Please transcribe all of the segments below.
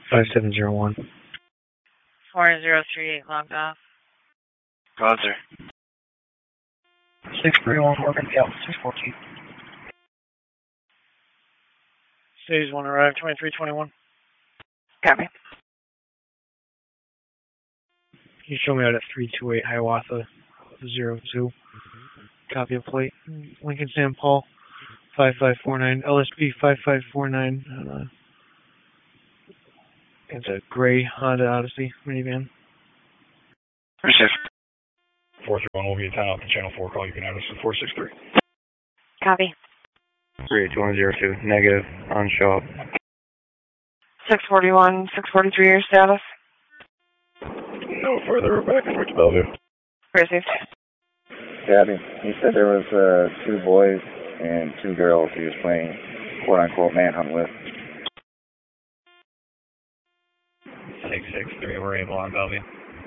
5701. 4038 logged off. Go out there. 631 working out 614. Stage 1 arrived, 2321. Copy. You show me out at 328 Hiawatha 02. Copy of plate. Lincoln St. Paul 5549. LSP 5549. It's a gray Honda Odyssey minivan. Receive. 431 will be a 10 off the channel 4 call. You can add us to 463. Copy. 38102. Negative on show up. 641, 643, your status? No further, back to Bellevue. Received. Gabby, he said there was 2 boys and 2 girls he was playing quote-unquote manhunt with. 663, we're able on Bellevue.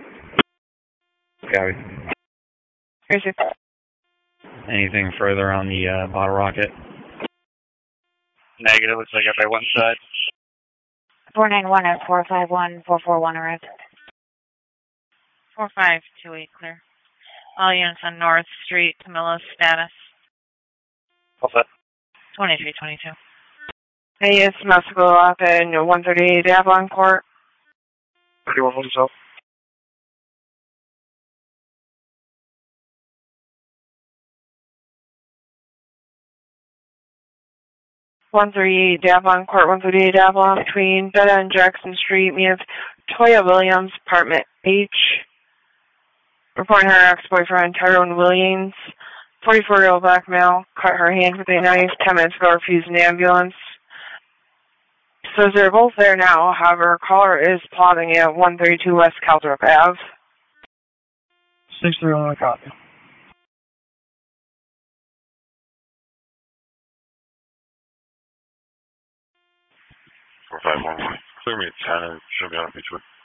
Copy. Received. Anything further on the bottle rocket? Negative. Looks like I got by one side. 491 at 451, 441 arrived. 4528 clear. All units on North Street, Camilla status. What's that? 2322. Hey, it's Mexico off at 138 Avalon Court. 31 was yourself. Avalon Court, 138 Avalon, between Betta and Jackson Street. We have Toya Williams, apartment H. Reporting her ex-boyfriend, Tyrone Williams, 44-year-old black male, cut her hand with a knife, 10 minutes ago refused an ambulance. Says they're both there now, however, caller is plotting at 132 West Calthrop Ave. 631 copy. 4511. Clear me at 10 and show me on each one.